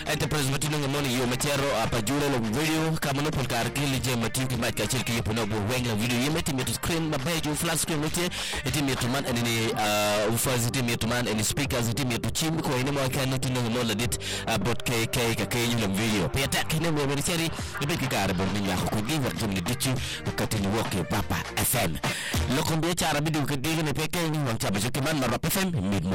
enterprise matino ngomoni yo machero apajule lo video kama no polkar kili je matuki matka chirki yopono bo wenga video yemeti metu screen mabejo flat screen mete etimi to man eni ufazi etimi to man eni speakers etimi to chim ko ene mo kan tino ngola dit bot kk ka kenyu lo video pe attack ne mo cheri be kikare bo nya ko give to ni dichu wakati ni woke papa fm lokombe chara bidu kadiga ne pe kenyu wa chaba joke man marwa fm mid